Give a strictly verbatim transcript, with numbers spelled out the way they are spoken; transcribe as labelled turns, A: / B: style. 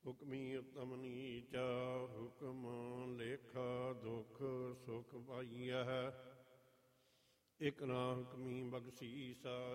A: ਹੁਕਮੀ ਉਤਮ ਨੀਚਾ, ਹੁਕਮ ਲੇਖਾ ਦੁਖ ਸੁਖ ਪਾਈਐ। ਇਕ ਨਾ ਹੁਕਮੀ ਬਖਸ਼ੀਸਾ,